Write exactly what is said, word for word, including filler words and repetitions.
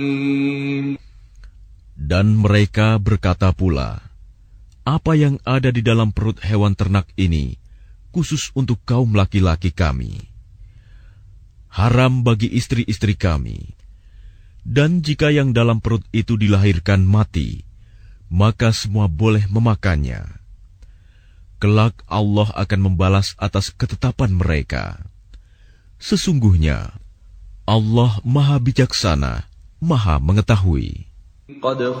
Dan mereka berkata pula, apa yang ada di dalam perut hewan ternak ini khusus untuk kaum laki-laki kami. Haram bagi istri-istri kami. Dan jika yang dalam perut itu dilahirkan mati, maka semua boleh memakannya. Kelak Allah akan membalas atas ketetapan mereka. Sesungguhnya Allah Maha Bijaksana, Maha Mengetahui. قد